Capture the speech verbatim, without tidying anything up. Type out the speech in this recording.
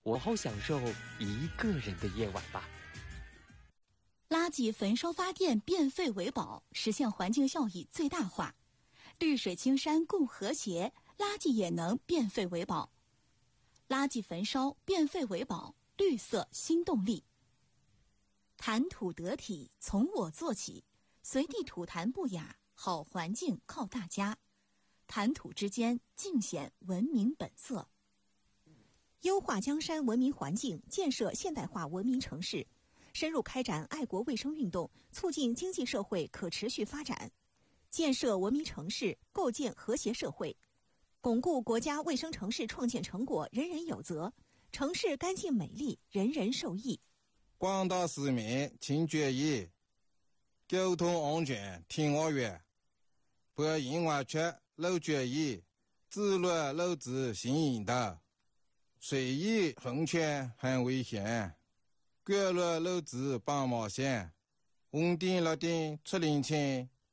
我好享受一个人的夜晚吧。 垃圾焚烧发电，变废为宝，实现环境效益最大化。绿水青山共和谐，垃圾也能变废为宝。垃圾焚烧，变废为宝，绿色新动力。谈吐得体，从我做起，随地吐痰不雅，好环境靠大家。谈吐之间，尽显文明本色。 优化江山文明环境，建设现代化文明城市，深入开展爱国卫生运动，促进经济社会可持续发展，建设文明城市，构建和谐社会，巩固国家卫生城市创建成果人人有责，城市干净美丽，人人受益。 广大市民请注意，交通安全听我话，不因为缺漏注意，自乱漏子行引导，随意横穿很危险，过路漏子帮忙线，红灯绿灯出零钱